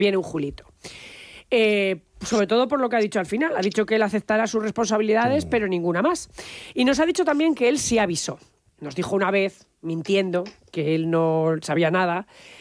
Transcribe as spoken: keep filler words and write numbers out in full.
viene un Julito. Eh, sobre todo por lo que ha dicho al final. Ha dicho que él aceptará sus responsabilidades, mm. pero ninguna más. Y nos ha dicho también que él sí avisó. Nos dijo una vez, mintiendo, que él no sabía nada,